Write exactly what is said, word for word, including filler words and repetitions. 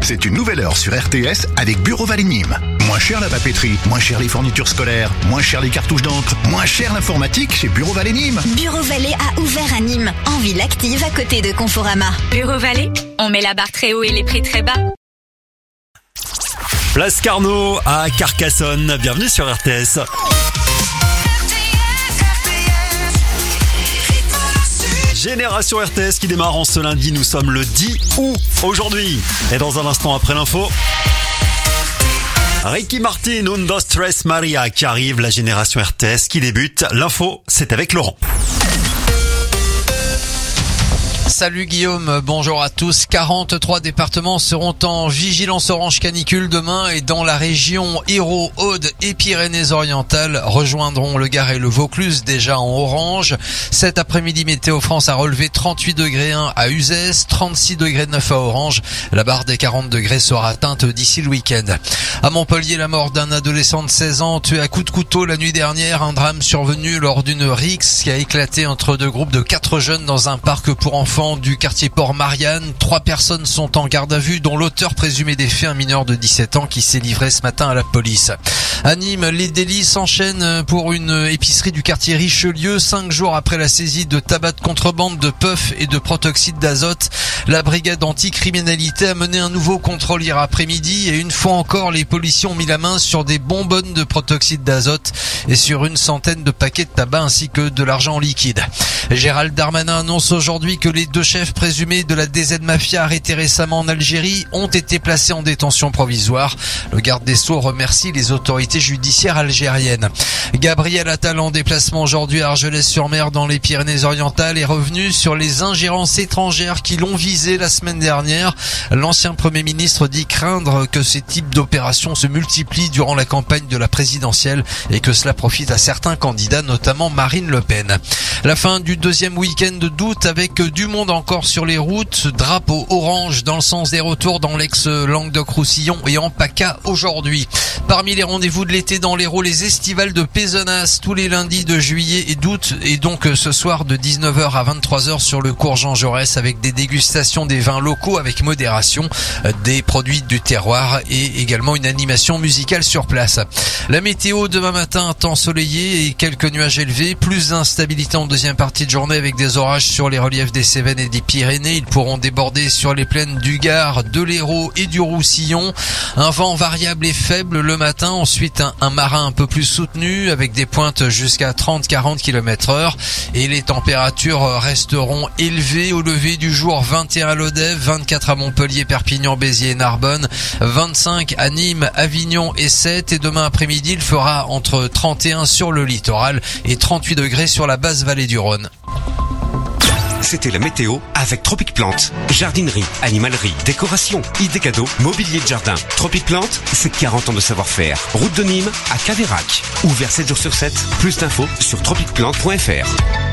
C'est une nouvelle heure sur R T S avec Bureau Vallée Nîmes. Moins cher la papeterie, moins cher les fournitures scolaires, moins cher les cartouches d'encre, moins cher l'informatique chez Bureau Vallée Nîmes. Bureau Vallée a ouvert à Nîmes, en ville active à côté de Conforama. Bureau Vallée, on met la barre très haut et les prix très bas. Place Carnot à Carcassonne. Bienvenue sur R T S. Génération R T S qui démarre en ce lundi. Nous sommes le dix août aujourd'hui. Et dans un instant après l'info, Ricky Martin, Undo Stress Maria qui arrive. La Génération R T S qui débute. L'info, c'est avec Laurent. Salut Guillaume, bonjour à tous. quarante-trois départements seront en vigilance orange canicule demain et dans la région Hérault, Aude et Pyrénées-Orientales rejoindront le Gard et le Vaucluse déjà en orange. Cet après-midi, Météo France a relevé trente-huit degrés un à Uzès, trente-six degrés neuf à Orange. La barre des quarante degrés sera atteinte d'ici le week-end. À Montpellier, la mort d'un adolescent de seize ans tué à coups de couteau la nuit dernière. Un drame survenu lors d'une rixe qui a éclaté entre deux groupes de quatre jeunes dans un parc pour enfants du quartier Port-Marianne. Trois personnes sont en garde à vue, dont l'auteur présumé des faits, un mineur de dix-sept ans qui s'est livré ce matin à la police. À Nîmes, les délits s'enchaînent pour une épicerie du quartier Richelieu. Cinq jours après la saisie de tabac de contrebande, de puff et de protoxyde d'azote, la brigade anticriminalité a mené un nouveau contrôle hier après-midi et une fois encore, les policiers ont mis la main sur des bonbonnes de protoxyde d'azote et sur une centaine de paquets de tabac ainsi que de l'argent en liquide. Gérald Darmanin annonce aujourd'hui que les deux chefs présumés de la D Z Mafia arrêtés récemment en Algérie ont été placés en détention provisoire. Le garde des Sceaux remercie les autorités judiciaires algériennes. Gabriel Attal en déplacement aujourd'hui à Argelès-sur-Mer dans les Pyrénées-Orientales est revenu sur les ingérences étrangères qui l'ont visé la semaine dernière. L'ancien Premier ministre dit craindre que ces types d'opérations se multiplient durant la campagne de la présidentielle et que cela profite à certains candidats, notamment Marine Le Pen. La fin du deuxième week-end d'août avec du monde encore sur les routes. Drapeau orange dans le sens des retours dans l'ex-Languedoc-Roussillon et en PACA aujourd'hui. Parmi les rendez-vous de l'été dans l'Hérault, les estivales de Pézenas tous les lundis de juillet et d'août et donc ce soir de dix-neuf heures à vingt-trois heures sur le cours Jean Jaurès avec des dégustations des vins locaux avec modération, des produits du terroir et également une animation musicale sur place. La météo demain matin, temps ensoleillé et quelques nuages élevés, plus d'instabilité en deuxième partie de journée avec des orages sur les reliefs des Cévennes et des Pyrénées. Ils pourront déborder sur les plaines du Gard, de l'Hérault et du Roussillon. Un vent variable et faible le matin, ensuite un, un marin un peu plus soutenu avec des pointes jusqu'à trente à quarante kilomètres heure et les températures resteront élevées au lever du jour. vingt et un à Lodève, vingt-quatre à Montpellier, Perpignan, Béziers et Narbonne, vingt-cinq à Nîmes, Avignon et Sète et demain après-midi il fera entre trente et un sur le littoral et trente-huit degrés sur la basse vallée du Rhône. C'était la météo avec Tropic Plante. Jardinerie, animalerie, décoration, idées cadeaux, mobilier de jardin. Tropic Plante, c'est quarante ans de savoir-faire. Route de Nîmes à Cadérac. Ouvert sept jours sur sept. Plus d'infos sur tropic plante point f r.